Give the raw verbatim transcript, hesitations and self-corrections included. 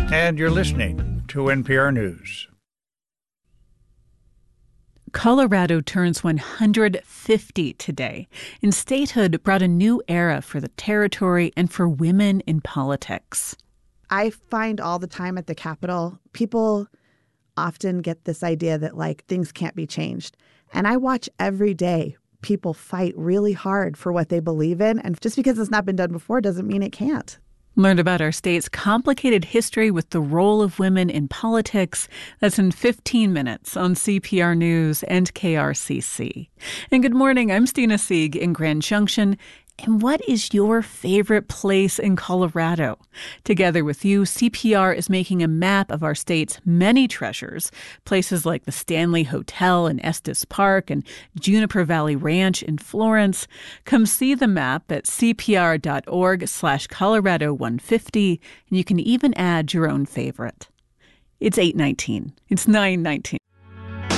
And you're listening to N P R News. Colorado turns one hundred fifty today, and statehood brought a new era for the territory and for women in politics. I find all the time at the Capitol, people often get this idea that, like, things can't be changed. And I watch every day people fight really hard for what they believe in. And just because it's not been done before doesn't mean it can't. Learn about our state's complicated history with the role of women in politics. That's in fifteen minutes on C P R News and K R C C. And good morning, I'm Stina Sieg in Grand Junction. And what is your favorite place in Colorado? Together with you, C P R is making a map of our state's many treasures, places like the Stanley Hotel in Estes Park and Juniper Valley Ranch in Florence. Come see the map at cpr.org slash Colorado 150, and you can even add your own favorite. It's eight nineteen. It's nine nineteen.